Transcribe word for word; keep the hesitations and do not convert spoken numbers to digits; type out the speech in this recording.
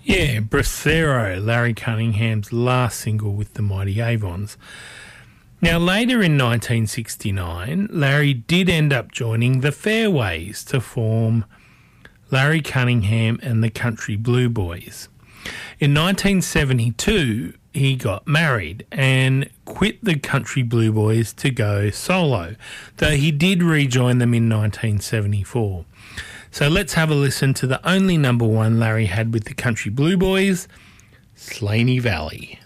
Yeah, Bracero, Larry Cunningham's last single with the Mighty Avons. Now, later in nineteen sixty-nine, Larry did end up joining the Fairways to form Larry Cunningham and the Country Blue Boys. In nineteen seventy-two, he got married and quit the Country Blue Boys to go solo, though he did rejoin them in nineteen seventy-four. So let's have a listen to the only number one Larry had with the Country Blue Boys, Slaney Valley.